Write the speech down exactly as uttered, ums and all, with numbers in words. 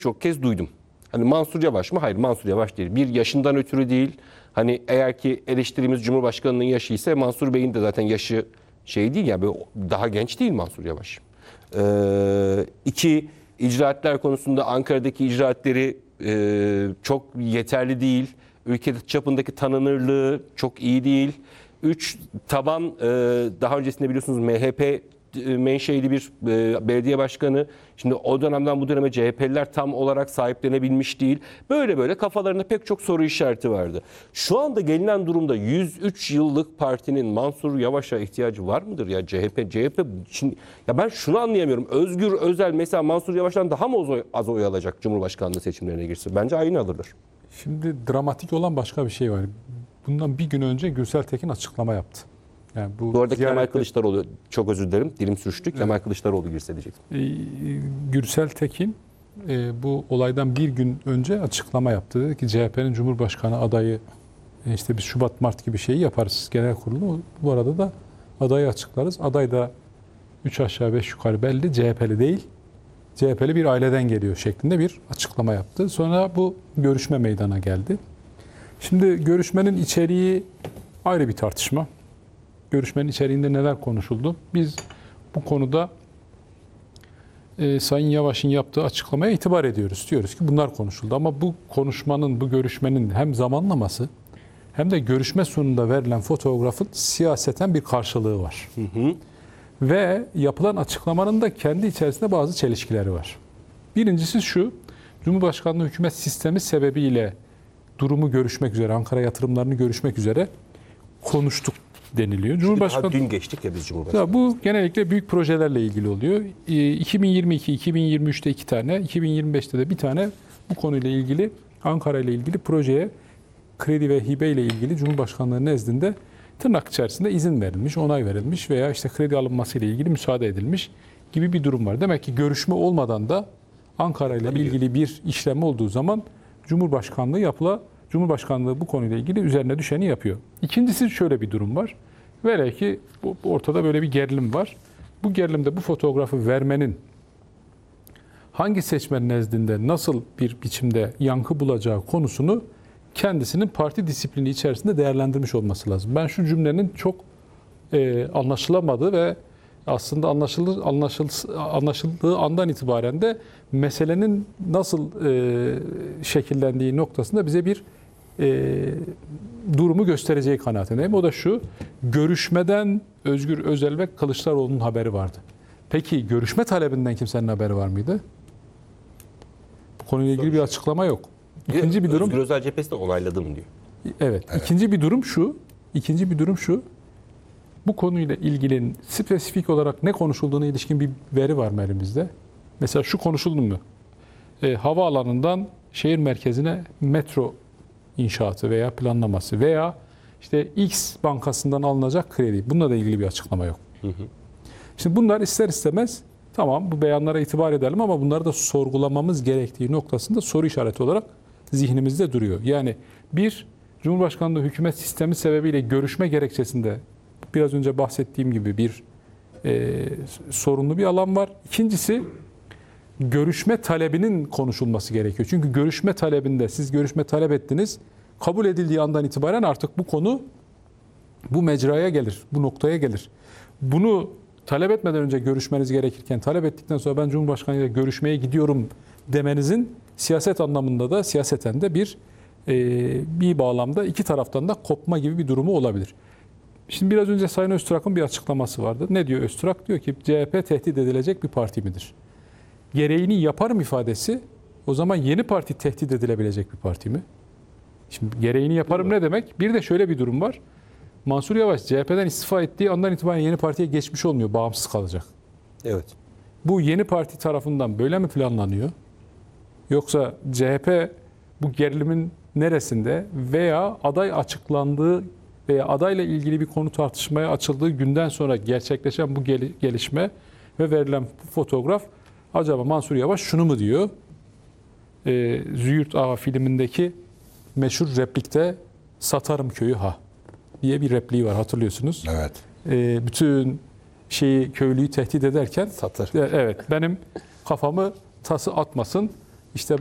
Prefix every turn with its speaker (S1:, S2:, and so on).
S1: çok kez duydum. Hani Mansur Yavaş mı? Hayır, Mansur Yavaş değil. Bir, yaşından ötürü değil. Hani eğer ki eleştirimiz Cumhurbaşkanı'nın yaşı ise Mansur Bey'in de zaten yaşı şey değil ya, böyle daha genç değil Mansur Yavaş. Ee, iki, icraatler konusunda Ankara'daki icraatleri e, çok yeterli değil. Ülke çapındaki tanınırlığı çok iyi değil. Üç, taban e, daha öncesinde biliyorsunuz M H P menşeili bir e, belediye başkanı. Şimdi o dönemden bu döneme C H P'liler tam olarak sahiplenebilmiş değil. Böyle böyle kafalarında pek çok soru işareti vardı. Şu anda gelinen durumda yüz üç yıllık partinin Mansur Yavaş'a ihtiyacı var mıdır ya? C H P, C H P şimdi, ya ben şunu anlayamıyorum. Özgür Özel mesela Mansur Yavaş'tan daha mı az oy, az oy alacak Cumhurbaşkanlığı seçimlerine girsin? Bence aynı alırlar.
S2: Şimdi dramatik olan başka bir şey var. Bundan bir gün önce Gürsel Tekin açıklama yaptı. Yani bu,
S1: bu arada
S2: ziyarette,
S1: Kemal Kılıçdaroğlu, çok özür dilerim, dilim sürçtü. Kemal evet. Kılıçdaroğlu girse diyecektim.
S2: E, Gürsel Tekin e, bu olaydan bir gün önce açıklama yaptı. Dedi ki C H P'nin Cumhurbaşkanı adayı e, işte biz Şubat Mart gibi şeyi yaparız genel kurulu. Bu arada da adayı açıklarız. Aday da üç aşağı beş yukarı belli. C H P'li değil. C H P'li bir aileden geliyor şeklinde bir açıklama yaptı. Sonra bu görüşme meydana geldi. Şimdi görüşmenin içeriği ayrı bir tartışma. Görüşmenin içeriğinde neler konuşuldu? Biz bu konuda e, Sayın Yavaş'ın yaptığı açıklamaya itibar ediyoruz. Diyoruz ki bunlar konuşuldu. Ama bu konuşmanın, bu görüşmenin hem zamanlaması hem de görüşme sonunda verilen fotoğrafın siyaseten bir karşılığı var. Hı hı. Ve yapılan açıklamanın da kendi içerisinde bazı çelişkileri var. Birincisi şu, Cumhurbaşkanlığı hükümet sistemi sebebiyle durumu görüşmek üzere, Ankara yatırımlarını görüşmek üzere konuştuk deniliyor.
S1: Cumhurbaşkanı dün geçtik ya biz Cumhurbaşkanı.
S2: Bu genellikle büyük projelerle ilgili oluyor. iki bin yirmi iki iki bin yirmi üçte iki tane, iki bin yirmi beşte de bir tane bu konuyla ilgili, Ankara ile ilgili projeye kredi ve hibe ile ilgili Cumhurbaşkanlığı nezdinde tırnak içerisinde izin verilmiş, onay verilmiş veya işte kredi alınması ile ilgili müsaade edilmiş gibi bir durum var. Demek ki görüşme olmadan da Ankara ile ilgili bir işlem olduğu zaman Cumhurbaşkanlığı yapıla, Cumhurbaşkanlığı bu konuyla ilgili üzerine düşeni yapıyor. İkincisi şöyle bir durum var. Velev ki ortada böyle bir gerilim var. Bu gerilimde bu fotoğrafı vermenin hangi seçmen nezdinde nasıl bir biçimde yankı bulacağı konusunu kendisinin parti disiplini içerisinde değerlendirmiş olması lazım. Ben şu cümlenin çok e, anlaşılamadığı ve aslında anlaşılır, anlaşılır, anlaşıldığı andan itibaren de meselenin nasıl e, şekillendiği noktasında bize bir e, durumu göstereceği kanaatindeyim. O da şu, görüşmeden Özgür Özel ve Kılıçdaroğlu'nun haberi vardı. Peki görüşme talebinden kimsenin haberi var mıydı? Bu konuyla ilgili bir açıklama yok. İkinci bir durum,
S1: Özgür Özel cephesi de onayladım diyor.
S2: Evet, evet. İkinci bir durum şu. İkinci bir durum şu. Bu konuyla ilgili spesifik olarak ne konuşulduğuna ilişkin bir veri var mı elimizde? Mesela şu konuşuldu mu? E, havaalanından şehir merkezine metro inşaatı veya planlaması veya işte X bankasından alınacak kredi. Bununla da ilgili bir açıklama yok. Hı hı. Şimdi bunlar ister istemez tamam bu beyanlara itibar edelim ama bunları da sorgulamamız gerektiği noktasında soru işareti olarak zihnimizde duruyor. Yani bir, Cumhurbaşkanlığı hükümet sistemi sebebiyle görüşme gerekçesinde biraz önce bahsettiğim gibi bir e, sorunlu bir alan var. İkincisi, görüşme talebinin konuşulması gerekiyor. Çünkü görüşme talebinde siz görüşme talep ettiniz, kabul edildiği andan itibaren artık bu konu bu mecraya gelir, bu noktaya gelir. Bunu talep etmeden önce görüşmeniz gerekirken talep ettikten sonra ben Cumhurbaşkanı ile görüşmeye gidiyorum demenizin siyaset anlamında da siyaseten de bir e, bir bağlamda iki taraftan da kopma gibi bir durumu olabilir. Şimdi biraz önce Sayın Öztürk'ün bir açıklaması vardı. Ne diyor Öztürk? Diyor ki C H P tehdit edilecek bir parti midir? Gereğini yaparım ifadesi o zaman yeni parti tehdit edilebilecek bir parti mi? Şimdi gereğini yaparım ne demek? Bir de şöyle bir durum var. Mansur Yavaş C H P'den istifa ettiği andan itibaren yeni partiye geçmiş olmuyor. Bağımsız kalacak.
S1: Evet.
S2: Bu yeni parti tarafından böyle mi planlanıyor? Yoksa C H P bu gerilimin neresinde veya aday açıklandığı veya adayla ilgili bir konu tartışmaya açıldığı günden sonra gerçekleşen bu gelişme ve verilen bu fotoğraf acaba Mansur Yavaş şunu mu diyor? Ee, Züğürt Ağa filmindeki meşhur replikte satarım köyü ha diye bir repliği var hatırlıyorsunuz.
S3: Evet.
S2: Ee, bütün şeyi köylüyü tehdit ederken
S1: Satar.
S2: Evet benim kafamı tası atmasın İşte